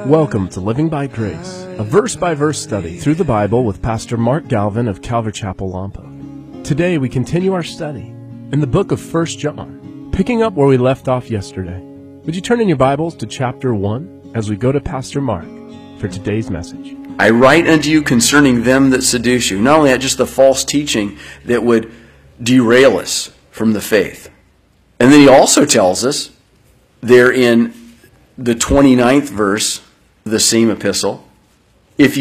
Welcome to Living by Grace, a verse-by-verse study through the Bible with Pastor Mark Galvin of Calvary Chapel, Lompoc. Today we continue our study in the book of 1 John, picking up where we left off yesterday. Would you turn in your Bibles to chapter 1 as we go to Pastor Mark for today's message? I write unto you concerning them that seduce you. Not only that, just the false teaching that would derail us from the faith. And then he also tells us there in the 29th verse, the same epistle,